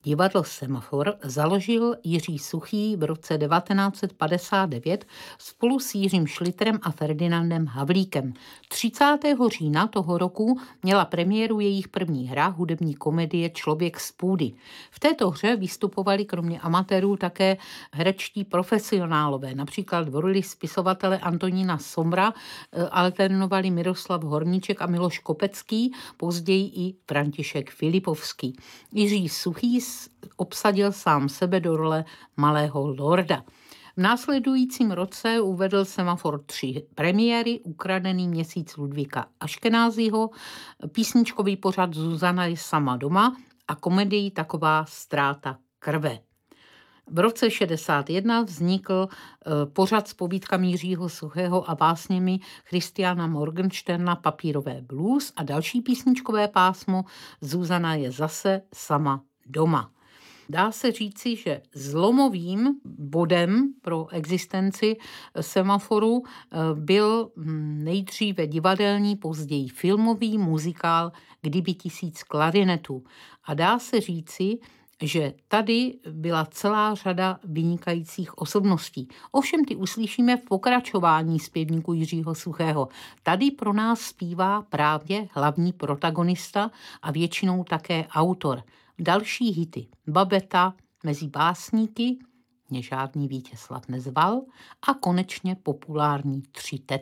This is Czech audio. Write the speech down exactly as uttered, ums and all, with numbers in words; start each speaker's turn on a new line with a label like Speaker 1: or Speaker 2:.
Speaker 1: Divadlo Semafor založil Jiří Suchý v roce devatenáct set padesát devět spolu s Jiřím Šlitrem a Ferdinandem Havlíkem. třicátého října toho roku měla premiéru jejich první hra, hudební komedie Člověk z půdy. V této hře vystupovali kromě amatérů také herečtí profesionálové, například v roli spisovatele Antonína Somra alternovali Miroslav Horníček a Miloš Kopecký, později i František Filipovský. Jiří Suchý obsadil sám sebe do role malého lorda. V následujícím roce uvedl Semafor tři premiéry: Ukradený měsíc Ludvíka Aškenázího, písničkový pořad Zuzana je sama doma a komedii Taková ztráta krve. V roce šedesát jedna vznikl pořad s povídkami Jiřího Suchého a básněmi Christiana Morgensterna Papírové blues a další písničkové pásmo Zuzana je zase sama doma. Dá se říci, že zlomovým bodem pro existenci Semaforu byl nejdříve divadelní, později filmový muzikál Kdyby tisíc klarinetů. A dá se říci, že tady byla celá řada vynikajících osobností. Ovšem ty uslyšíme v pokračování zpěvníku Jiřího Suchého. Tady pro nás zpívá právě hlavní protagonista a většinou také autor. Další hity: Babeta, Mezi básníky, Mě žádný Vítězslav nezval a konečně populární Tři tety.